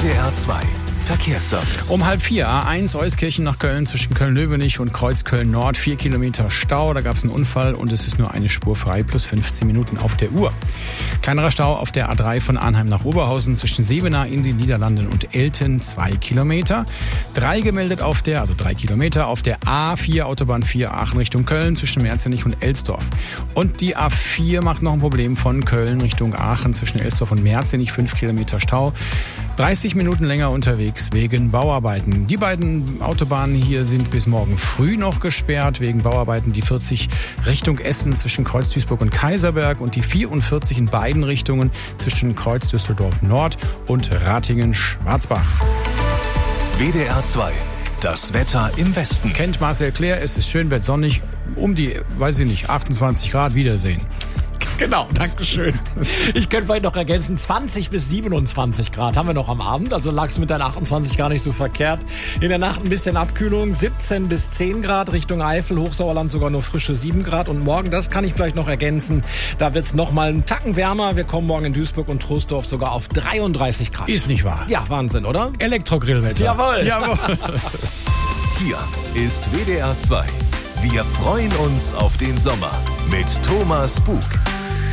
WDR 2 Verkehrsservice. Um 3:30 A1 Euskirchen nach Köln zwischen Köln-Löwenich und Kreuzköln-Nord. 4 Kilometer Stau, da gab es einen Unfall und es ist nur eine Spur frei plus 15 Minuten auf der Uhr. Kleinerer Stau auf der A3 von Arnheim nach Oberhausen zwischen Sevenaar in den Niederlanden und Elten 2 Kilometer. 3 gemeldet auf der, 3 Kilometer auf der A4 Autobahn 4 Aachen Richtung Köln zwischen Merzenich und Elsdorf. Und die A4 macht noch ein Problem von Köln Richtung Aachen zwischen Elsdorf und Merzenich 5 Kilometer Stau. 30 Minuten länger unterwegs wegen Bauarbeiten. Die beiden Autobahnen hier sind bis morgen früh noch gesperrt wegen Bauarbeiten. Die 40 Richtung Essen zwischen Kreuz Duisburg und Kaiserberg und die 44 in beiden Richtungen zwischen Kreuz Düsseldorf Nord und Ratingen-Schwarzbach. WDR 2. Das Wetter im Westen. Kennt Marcel Clair, es ist schön, wird sonnig, um die, 28 Grad, Wiedersehen. Genau, Dankeschön. Ich könnte vielleicht noch ergänzen, 20 bis 27 Grad haben wir noch am Abend, also lagst du mit deinen 28 gar nicht so verkehrt. In der Nacht ein bisschen Abkühlung, 17 bis 10 Grad Richtung Eifel, Hochsauerland sogar nur frische 7 Grad. Und morgen, das kann ich vielleicht noch ergänzen, da wird's noch mal einen Tacken wärmer. Wir kommen morgen in Duisburg und Troisdorf sogar auf 33 Grad. Ist nicht wahr? Ja, Wahnsinn, oder? Elektrogrillwetter. Jawohl. Hier ist WDR 2. Wir freuen uns auf den Sommer mit Thomas Bug.